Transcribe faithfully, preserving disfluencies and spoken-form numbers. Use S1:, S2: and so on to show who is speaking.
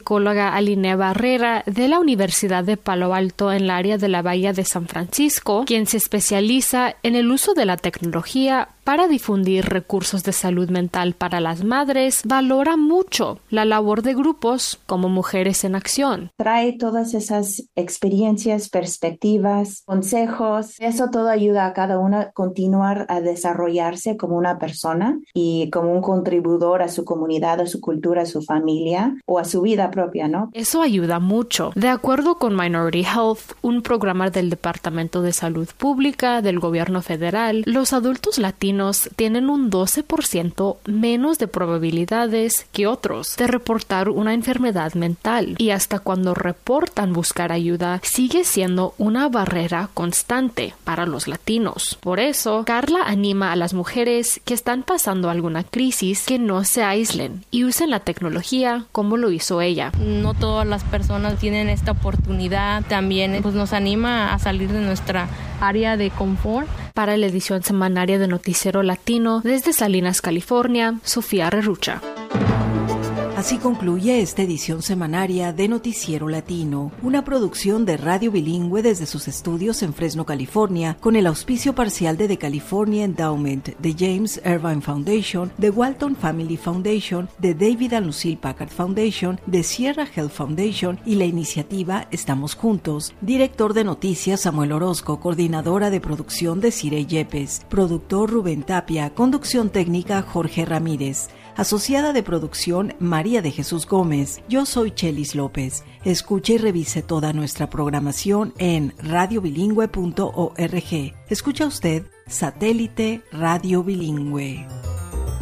S1: psicóloga Aline Barrera de la Universidad de Palo Alto en el área de la Bahía de San Francisco, quien se especializa en el uso de la tecnología para difundir recursos de salud mental para las madres, valora mucho la labor de grupos como Mujeres en Acción.
S2: Trae todas esas experiencias, perspectivas, consejos. Eso todo ayuda a cada una a continuar a desarrollarse como una persona y como un contribuidor a su comunidad, a su cultura, a su familia o a su vida propia, ¿no?
S1: Eso ayuda mucho. De acuerdo con Minority Health, un programa del Departamento de Salud Pública del Gobierno Federal, los adultos latinos tienen un doce por ciento menos de probabilidades que otros de reportar una enfermedad mental, y hasta cuando reportan buscar ayuda sigue siendo una barrera constante para los latinos. Por eso, Carla anima a las mujeres que están pasando alguna crisis que no se aíslen y usen la tecnología como lo hizo ella.
S3: No todas las personas tienen esta oportunidad. También pues, nos anima a salir de nuestra área de confort.
S1: Para la edición semanaria de Noticiero Latino, desde Salinas, California, Sofía Rerucha.
S4: Así concluye esta edición semanaria de Noticiero Latino, una producción de Radio Bilingüe desde sus estudios en Fresno, California, con el auspicio parcial de The California Endowment, de James Irvine Foundation, de Walton Family Foundation, de David and Lucille Packard Foundation, de Sierra Health Foundation y la iniciativa Estamos Juntos. Director de Noticias Samuel Orozco, coordinadora de producción de Cire Yepes, productor Rubén Tapia, conducción técnica Jorge Ramírez. Asociada de producción María de Jesús Gómez. Yo soy Chelis López. Escuche y revise toda nuestra programación en radio bilingüe punto org. Escucha usted Satélite Radio Bilingüe.